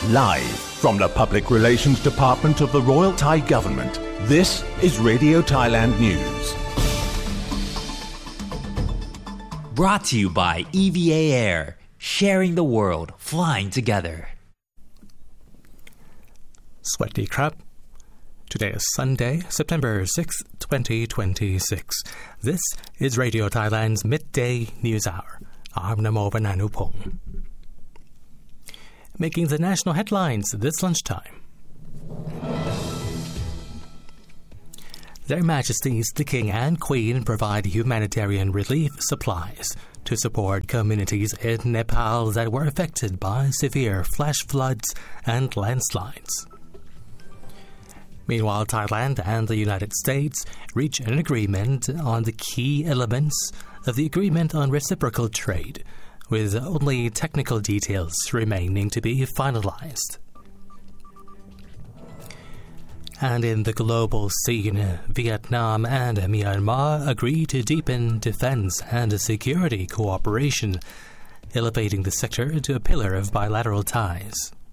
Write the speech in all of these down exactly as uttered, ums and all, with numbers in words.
Live from the Public Relations Department of the Royal Thai Government, this is Radio Thailand News. Brought to you by E V A Air, sharing the world, flying together. สวัสดีครับ Today is Sunday, September sixth, twenty twenty-six. This is Radio Thailand's Midday News Hour. I'm Namo Vananupong. Making the national headlines this lunchtime. Their Majesties the King and Queen provide humanitarian relief supplies to support communities in Nepal that were affected by severe flash floods and landslides. Meanwhile, Thailand and the United States reach an agreement on the key elements of the Agreement on Reciprocal Trade, with only technical details remaining to be finalized. And in the global scene, Vietnam and Myanmar agree to deepen defense and security cooperation, elevating the sector to a pillar of bilateral ties.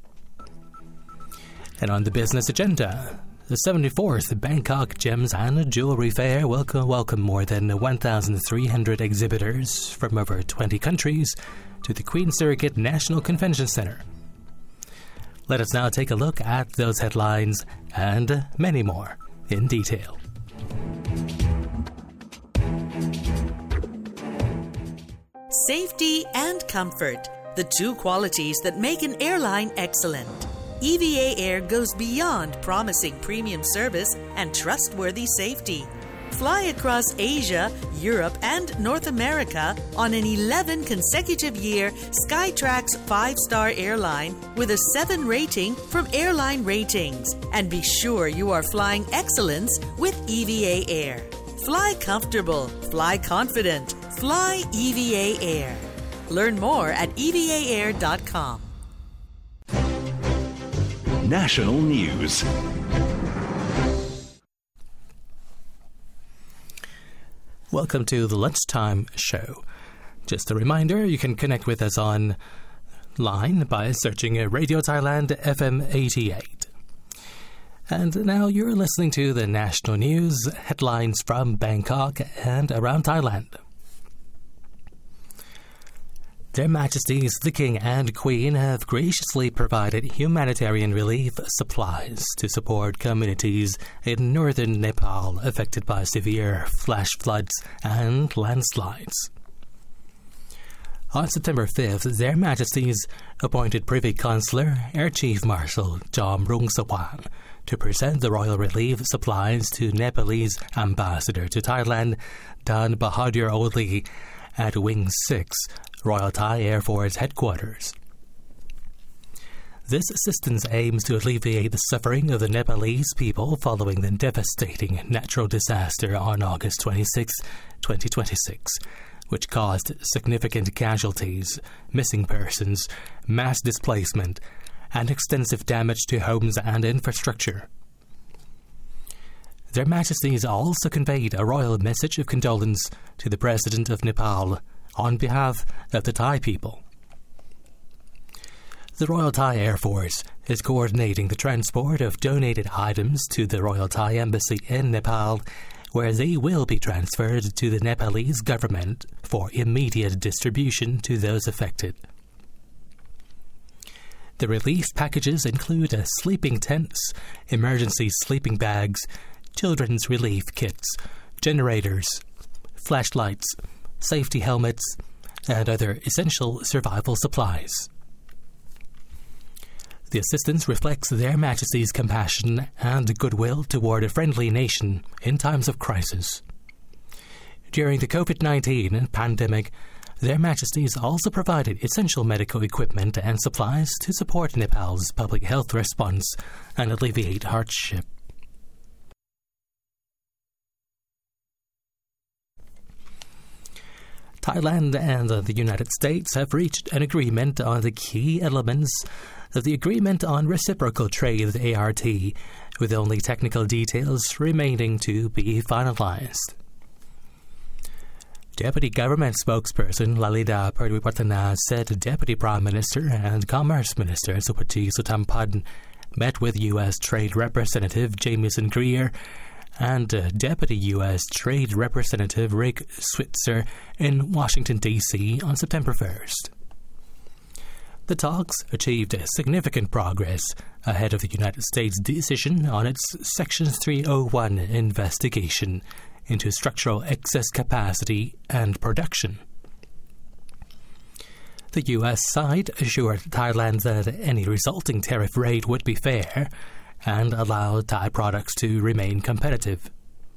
And on the business agenda, the seventy-fourth Bangkok Gems and Jewelry Fair will welcome more than one thousand three hundred exhibitors from over twenty countries to the Queen Circuit National Convention Center. Let us now take a look at those headlines and many more in detail. Safety and comfort, the two qualities that make an airline excellent. E V A Air goes beyond promising premium service and trustworthy safety. Fly across Asia, Europe, and North America on an eleven consecutive year Skytrax five-star airline with a seven rating from Airline Ratings. And be sure you are flying excellence with E V A Air. Fly comfortable, fly confident, fly E V A Air. Learn more at E V A air dot com. National News. Welcome to the Lunchtime Show. Just a reminder, you can connect with us online by searching Radio Thailand F M eighty-eight. And now you're listening to the national news headlines from Bangkok and around Thailand. Their Majesties the King and Queen have graciously provided humanitarian relief supplies to support communities in northern Nepal affected by severe flash floods and landslides. On September fifth, Their Majesties appointed Privy Councillor Air Chief Marshal Jom Rung Sawang to present the royal relief supplies to Nepalese Ambassador to Thailand Dan Bahadur Oli at Wing six, Royal Thai Air Force Headquarters. This assistance aims to alleviate the suffering of the Nepalese people following the devastating natural disaster on August twenty-sixth, twenty twenty-six, which caused significant casualties, missing persons, mass displacement, and extensive damage to homes and infrastructure. Their Majesties also conveyed a royal message of condolence to the President of Nepal on behalf of the Thai people. The Royal Thai Air Force is coordinating the transport of donated items to the Royal Thai Embassy in Nepal, where they will be transferred to the Nepalese government for immediate distribution to those affected. The relief packages include a sleeping tents, emergency sleeping bags, children's relief kits, generators, flashlights, safety helmets, and other essential survival supplies. The assistance reflects Their Majesty's compassion and goodwill toward a friendly nation in times of crisis. During the COVID nineteen pandemic, Their Majesties also provided essential medical equipment and supplies to support Nepal's public health response and alleviate hardship. Thailand and the United States have reached an agreement on the key elements of the Agreement on Reciprocal Trade, A R T, with only technical details remaining to be finalized. Deputy Government Spokesperson Lalita Purdiwartana said Deputy Prime Minister and Commerce Minister Supati Sutampad met with U S Trade Representative Jamieson Greer and uh, Deputy U S Trade Representative Rick Switzer in Washington, D C on September first. The talks achieved significant progress ahead of the United States' decision on its Section three oh one investigation into structural excess capacity and production. The U S side assured Thailand that any resulting tariff rate would be fair and allow Thai products to remain competitive.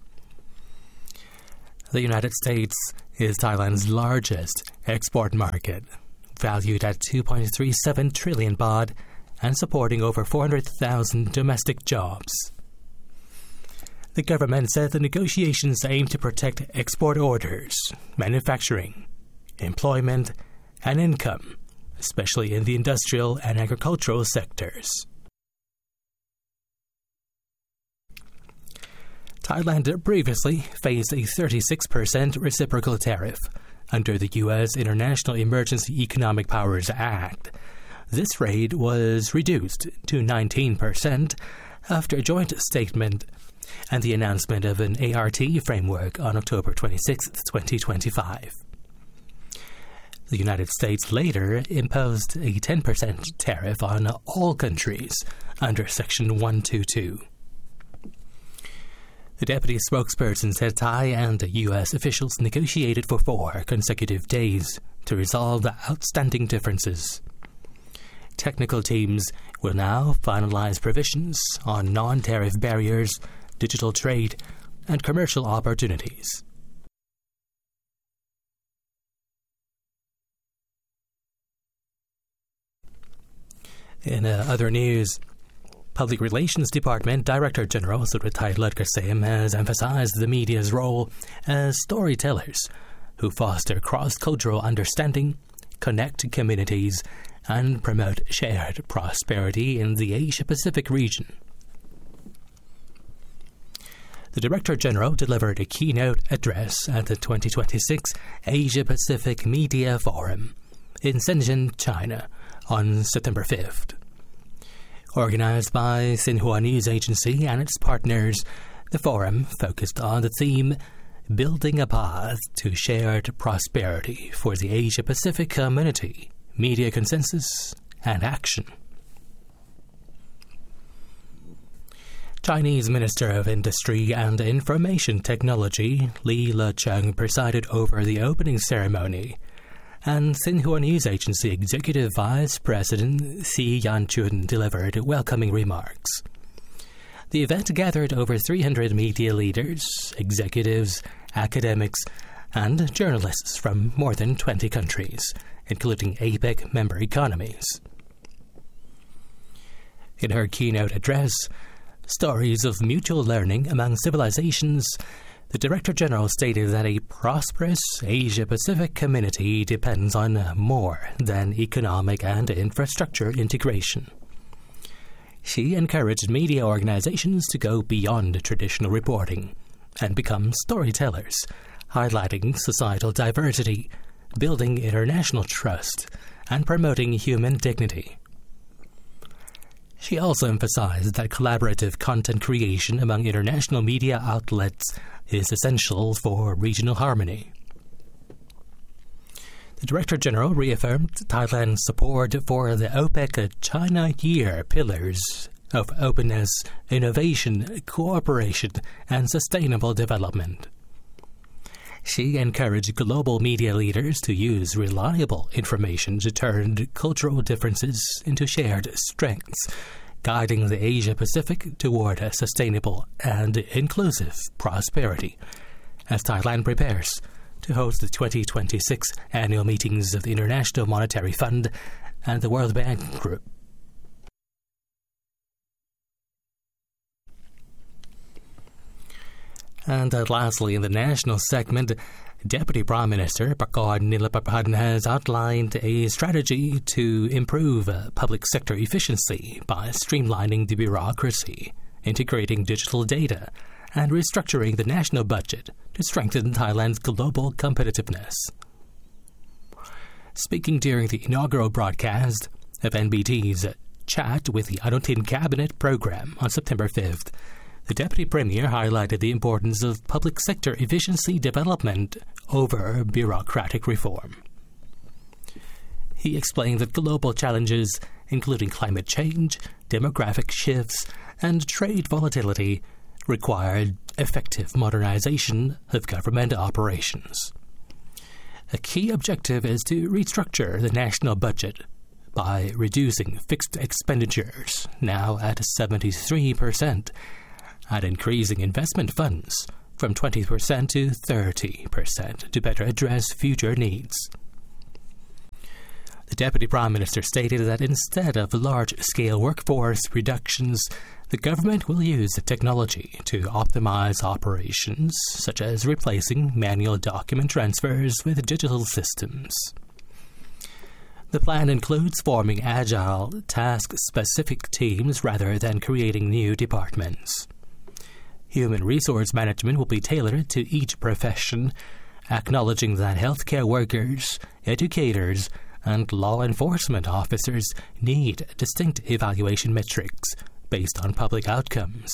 The United States is Thailand's largest export market, valued at two point three seven trillion baht and supporting over four hundred thousand domestic jobs. The government said the negotiations aim to protect export orders, manufacturing, employment, and income, especially in the industrial and agricultural sectors. Thailand previously faced a thirty-six percent reciprocal tariff under the U S International Emergency Economic Powers Act. This rate was reduced to nineteen percent after a joint statement and the announcement of an A R T framework on October twenty-sixth, twenty twenty-five. The United States later imposed a ten percent tariff on all countries under Section one twenty-two. The deputy spokesperson said Thai and U S officials negotiated for four consecutive days to resolve the outstanding differences. Technical teams will now finalize provisions on non-tariff barriers, digital trade, and commercial opportunities. In uh, other news, Public Relations Department Director General Suratai Ladkarsem has emphasized the media's role as storytellers who foster cross-cultural understanding, connect communities, and promote shared prosperity in the Asia-Pacific region. The Director General delivered a keynote address at the twenty twenty-six Asia-Pacific Media Forum in Shenzhen, China, on September fifth. Organized by Xinhua News Agency and its partners, the forum focused on the theme Building a Path to Shared Prosperity for the Asia-Pacific Community, Media Consensus and Action. Chinese Minister of Industry and Information Technology Li Lecheng presided over the opening ceremony, and Xinhua News Agency Executive Vice President Xi Yanchun delivered welcoming remarks. The event gathered over three hundred media leaders, executives, academics, and journalists from more than twenty countries, including APEC member economies. In her keynote address, Stories of Mutual Learning Among Civilizations, the Director General stated that a prosperous Asia-Pacific community depends on more than economic and infrastructure integration. She encouraged media organizations to go beyond traditional reporting and become storytellers, highlighting societal diversity, building international trust, and promoting human dignity. She also emphasized that collaborative content creation among international media outlets is essential for regional harmony. The Director General reaffirmed Thailand's support for the OPEC China Year pillars of openness, innovation, cooperation, and sustainable development. She encouraged global media leaders to use reliable information to turn cultural differences into shared strengths, guiding the Asia-Pacific toward a sustainable and inclusive prosperity, as Thailand prepares to host the twenty twenty-six annual meetings of the International Monetary Fund and the World Bank Group. And uh, lastly, in the national segment, Deputy Prime Minister Prakon Nilapapan has outlined a strategy to improve uh, public sector efficiency by streamlining the bureaucracy, integrating digital data, and restructuring the national budget to strengthen Thailand's global competitiveness. Speaking during the inaugural broadcast of N B T's Chat with the Anutin Cabinet program on September fifth, the Deputy Premier highlighted the importance of public sector efficiency development over bureaucratic reform. He explained that global challenges, including climate change, demographic shifts, and trade volatility, required effective modernization of government operations. A key objective is to restructure the national budget by reducing fixed expenditures, now at seventy-three percent, and increasing investment funds from twenty percent to thirty percent to better address future needs. The Deputy Prime Minister stated that instead of large-scale workforce reductions, the government will use technology to optimize operations, such as replacing manual document transfers with digital systems. The plan includes forming agile, task-specific teams rather than creating new departments. Human resource management will be tailored to each profession, acknowledging that healthcare workers, educators, and law enforcement officers need distinct evaluation metrics based on public outcomes.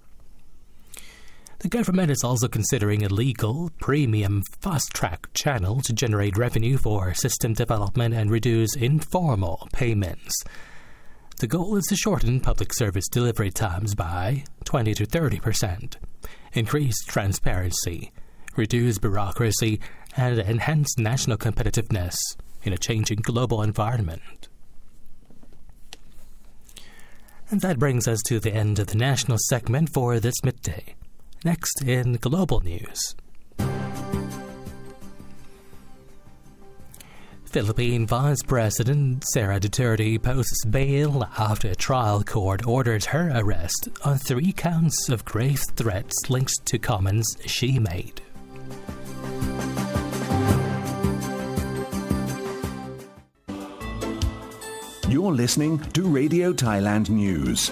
The government is also considering a legal, premium, fast-track channel to generate revenue for system development and reduce informal payments. The goal is to shorten public service delivery times by twenty to thirty percent, increase transparency, reduce bureaucracy, and enhance national competitiveness in a changing global environment. And that brings us to the end of the national segment for this midday. Next in global news. Philippine Vice President Sara Duterte posts bail after a trial court orders her arrest on three counts of grave threats linked to comments she made. You're listening to Radio Thailand News.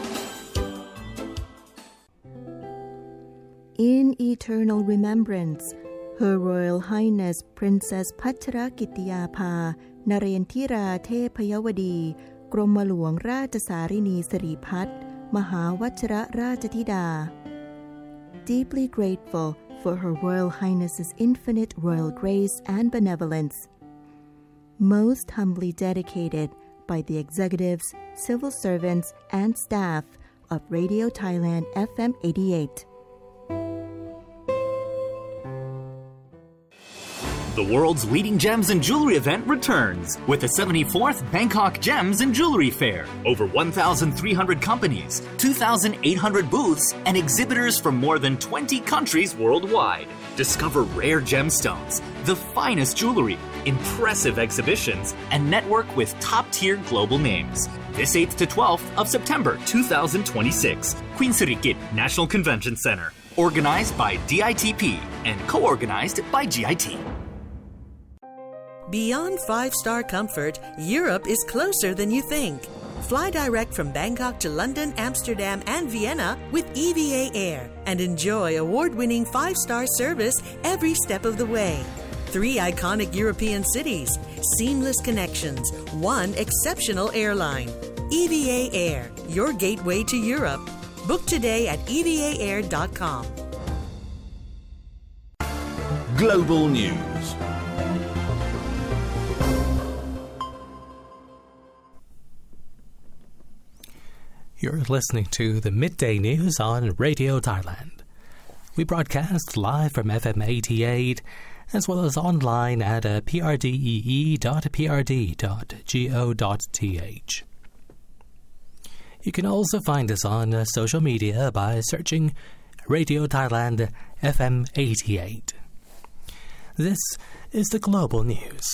In eternal remembrance, Her Royal Highness Princess Pachrakitiyapha Narendra Thepayawadi กรมหลวงราชสารินีสิริพัฒน์มหาวชิรราชธิดา Deeply grateful for Her Royal Highness's infinite royal grace and benevolence. Most humbly dedicated by the executives, civil servants, and staff of Radio Thailand F M eighty-eight. The world's leading gems and jewelry event returns with the seventy-fourth Bangkok Gems and Jewelry Fair. Over one thousand three hundred companies, two thousand eight hundred booths, and exhibitors from more than twenty countries worldwide. Discover rare gemstones, the finest jewelry, impressive exhibitions, and network with top-tier global names. This eighth to twelfth of September two thousand twenty-six, Queen Sirikit National Convention Center. Organized by D I T P and co-organized by G I T. Beyond five-star comfort, Europe is closer than you think. Fly direct from Bangkok to London, Amsterdam, and Vienna with E V A Air and enjoy award-winning five-star service every step of the way. Three iconic European cities, seamless connections, one exceptional airline. E V A Air, your gateway to Europe. Book today at e v a air dot com. Global news. You're listening to the Midday News on Radio Thailand. We broadcast live from F M eighty-eight, as well as online at uh, p r d e e dot p r d dot go dot t h. You can also find us on uh, social media by searching Radio Thailand F M eighty-eight. This is the global news.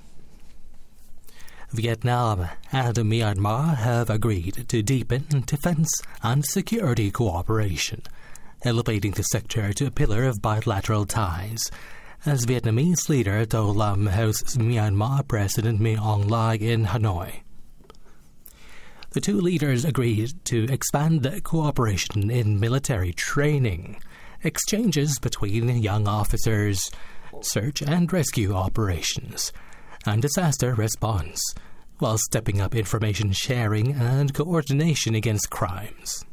Vietnam and Myanmar have agreed to deepen defense and security cooperation, elevating the sector to a pillar of bilateral ties, as Vietnamese leader Do Lam hosts Myanmar President Min Aung Hlaing in Hanoi. The two leaders agreed to expand cooperation in military training, exchanges between young officers, search and rescue operations, and disaster response, while stepping up information sharing and coordination against crimes.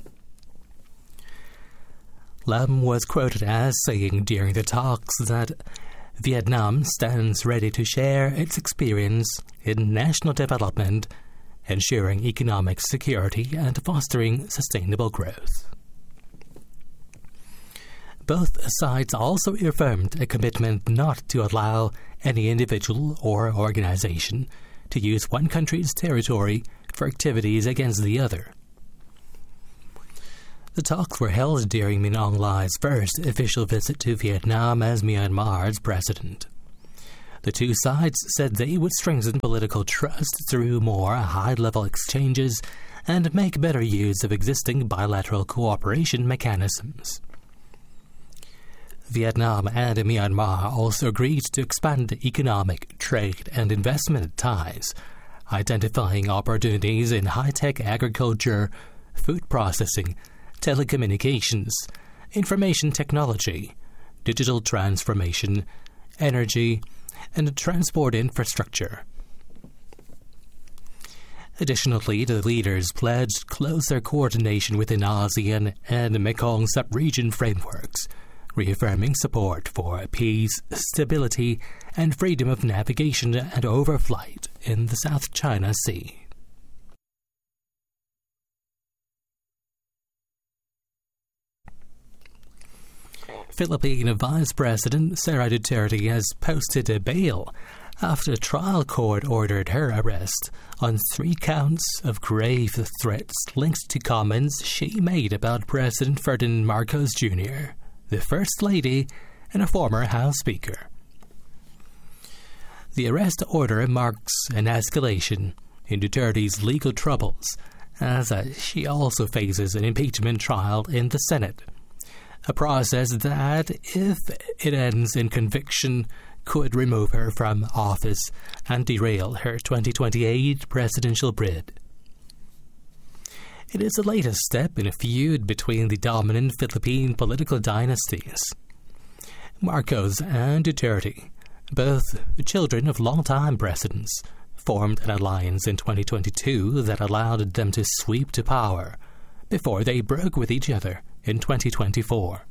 Lam was quoted as saying during the talks that Vietnam stands ready to share its experience in national development, ensuring economic security and fostering sustainable growth. Both sides also affirmed a commitment not to allow any individual or organization to use one country's territory for activities against the other. The talks were held during Min Aung Hlai's first official visit to Vietnam as Myanmar's president. The two sides said they would strengthen political trust through more high-level exchanges and make better use of existing bilateral cooperation mechanisms. Vietnam and Myanmar also agreed to expand economic, trade, and investment ties, identifying opportunities in high-tech agriculture, food processing, telecommunications, information technology, digital transformation, energy, and transport infrastructure. Additionally, the leaders pledged closer coordination within ASEAN and Mekong sub-region frameworks, reaffirming support for peace, stability, and freedom of navigation and overflight in the South China Sea. Philippine Vice President Sara Duterte has posted a bail after a trial court ordered her arrest on three counts of grave threats linked to comments she made about President Ferdinand Marcos Junior, the First Lady, and a former House Speaker. The arrest order marks an escalation in Duterte's legal troubles, as uh, she also faces an impeachment trial in the Senate, a process that, if it ends in conviction, could remove her from office and derail her twenty twenty-eight presidential bid. It is the latest step in a feud between the dominant Philippine political dynasties. Marcos and Duterte, both children of longtime presidents, formed an alliance in twenty twenty-two that allowed them to sweep to power before they broke with each other in twenty twenty-four.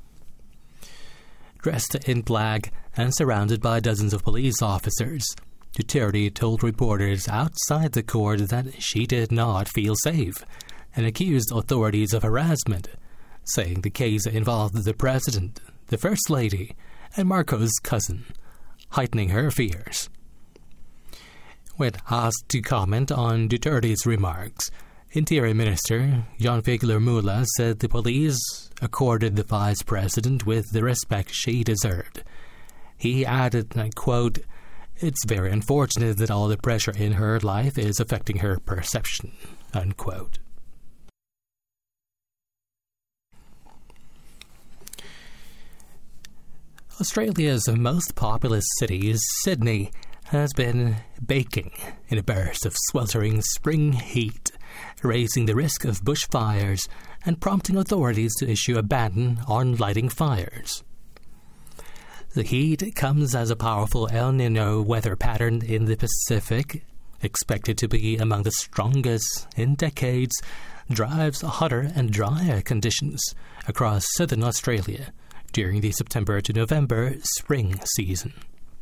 Dressed in black and surrounded by dozens of police officers, Duterte told reporters outside the court that she did not feel safe and accused authorities of harassment, saying the case involved the president, the First Lady, and Marcos' cousin, heightening her fears. When asked to comment on Duterte's remarks, Interior Minister John-Vic Lermula said the police accorded the vice president with the respect she deserved. He added, and I quote, "It's very unfortunate that all the pressure in her life is affecting her perception," unquote. Australia's most populous city, Sydney, has been baking in a burst of sweltering spring heat, raising the risk of bushfires and prompting authorities to issue a ban on lighting fires. The heat comes as a powerful El Niño weather pattern in the Pacific, expected to be among the strongest in decades, drives hotter and drier conditions across southern Australia during the September to November spring season.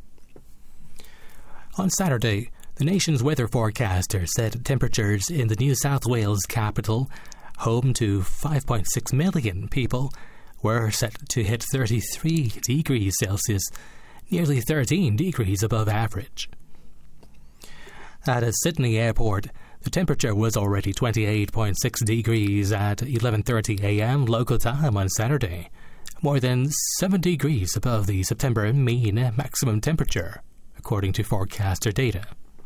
On Saturday, the nation's weather forecaster said temperatures in the New South Wales capital, home to five point six million people, were set to hit thirty-three degrees Celsius, nearly thirteen degrees above average. At a Sydney airport, the temperature was already twenty-eight point six degrees at eleven thirty a.m. local time on Saturday, more than seven degrees above the September mean maximum temperature, according to forecaster data.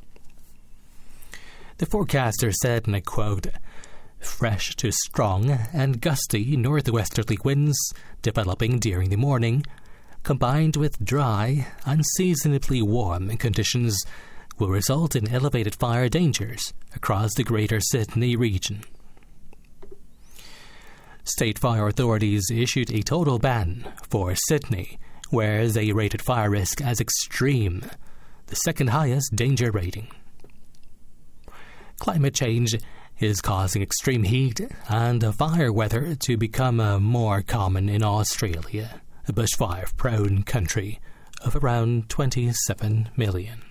The forecaster said, and I quote, "Fresh to strong and gusty northwesterly winds developing during the morning, combined with dry, unseasonably warm conditions, will result in elevated fire dangers across the Greater Sydney region." State fire authorities issued a total ban for Sydney, where they rated fire risk as extreme, the second highest danger rating. Climate change is causing extreme heat and fire weather to become uh, more common in Australia, a bushfire-prone country of around twenty-seven million.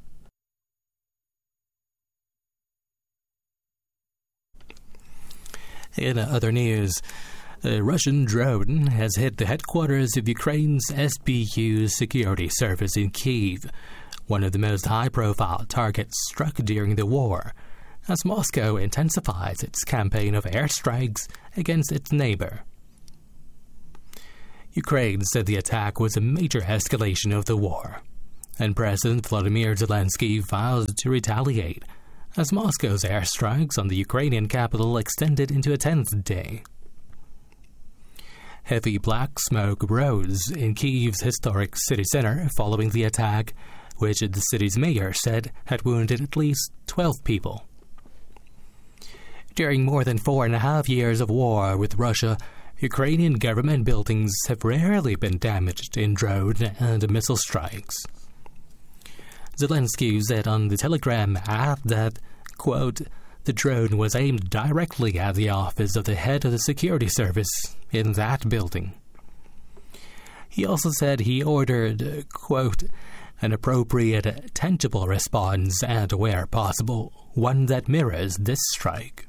In other news, a Russian drone has hit the headquarters of Ukraine's S B U security service in Kyiv, one of the most high-profile targets struck during the war, as Moscow intensifies its campaign of airstrikes against its neighbor. Ukraine said the attack was a major escalation of the war, and President Volodymyr Zelensky vowed to retaliate, as Moscow's airstrikes on the Ukrainian capital extended into a tenth day. Heavy black smoke rose in Kyiv's historic city center following the attack, which the city's mayor said had wounded at least twelve people. During more than four and a half years of war with Russia, Ukrainian government buildings have rarely been damaged in drone and missile strikes. Zelensky said on the Telegram app that, quote, the drone was aimed directly at the office of the head of the security service in that building. He also said he ordered, quote, an appropriate, tangible response and, where possible, one that mirrors this strike.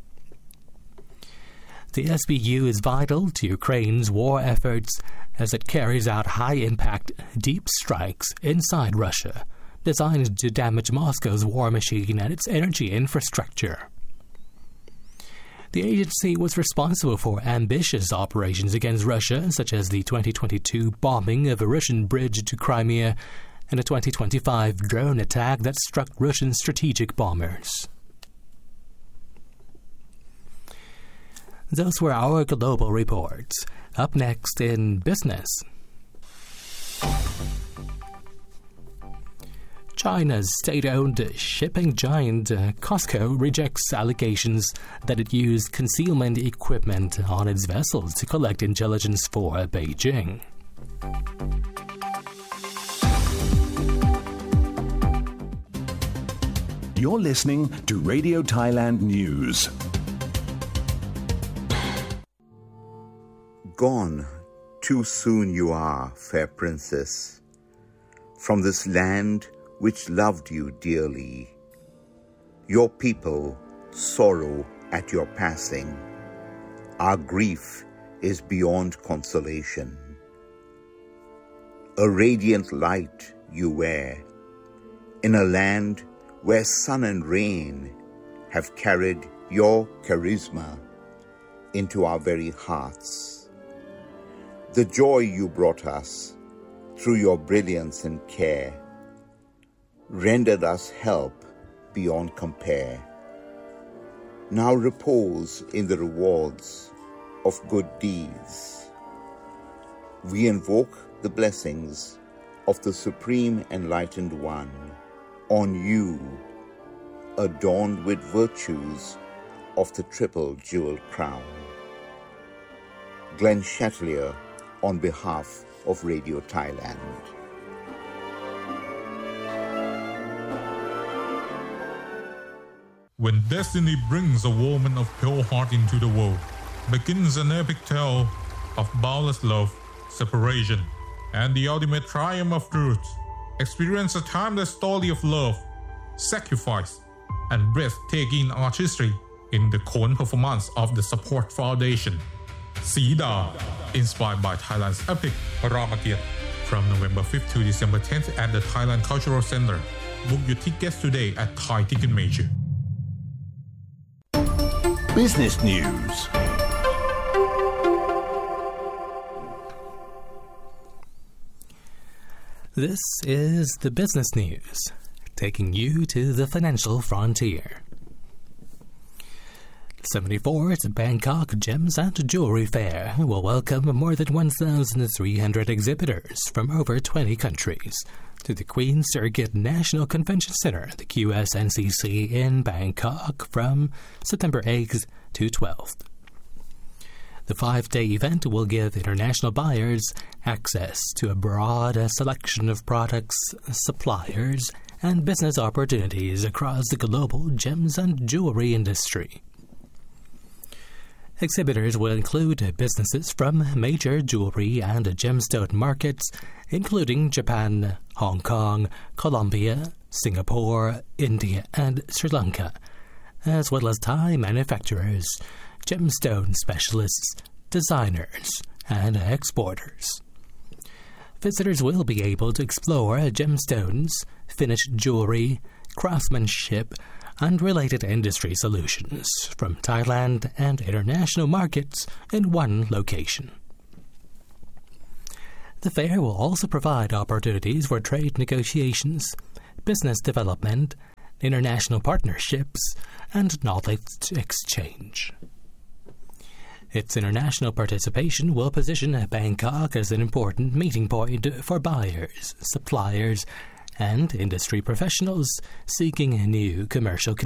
The S B U is vital to Ukraine's war efforts as it carries out high-impact, deep strikes inside Russia, designed to damage Moscow's war machine and its energy infrastructure. The agency was responsible for ambitious operations against Russia, such as the twenty twenty-two bombing of a Russian bridge to Crimea and a twenty twenty-five drone attack that struck Russian strategic bombers. Those were our global reports. Up next in business. China's state-owned shipping giant COSCO rejects allegations that it used concealment equipment on its vessels to collect intelligence for Beijing. You're listening to Radio Thailand News. Gone too soon you are, fair princess, from this land which loved you dearly. Your people sorrow at your passing. Our grief is beyond consolation. A radiant light you wear, in a land where sun and rain have carried your charisma into our very hearts. The joy you brought us through your brilliance and care rendered us help beyond compare. Now repose in the rewards of good deeds. We invoke the blessings of the Supreme Enlightened One on you, adorned with virtues of the triple jeweled crown. Glenn Chatelier on behalf of Radio Thailand. When destiny brings a woman of pure heart into the world, begins an epic tale of boundless love, separation, and the ultimate triumph of truth. Experience a timeless story of love, sacrifice, and breathtaking artistry in the Khon performance of the Support Foundation. Sida, inspired by Thailand's epic Ramakiat, from November fifth to December tenth at the Thailand Cultural Center. Book your tickets today at Thai Ticket Major. Business News. This is the business news, taking you to the financial frontier. seventy-fourth Bangkok Gems and Jewelry Fair will welcome more than one thousand three hundred exhibitors from over twenty countries to the Queen Circuit National Convention Center, the Q S N C C in Bangkok, from September eighth to twelfth. The five-day event will give international buyers access to a broad selection of products, suppliers, and business opportunities across the global gems and jewelry industry. Exhibitors will include businesses from major jewelry and gemstone markets, including Japan, Hong Kong, Colombia, Singapore, India, and Sri Lanka, as well as Thai manufacturers, gemstone specialists, designers, and exporters. Visitors will be able to explore gemstones, finished jewelry, craftsmanship, and related industry solutions from Thailand and international markets in one location. The fair will also provide opportunities for trade negotiations, business development, international partnerships, and knowledge exchange. Its international participation will position Bangkok as an important meeting point for buyers, suppliers, and industry professionals seeking new commercial connections.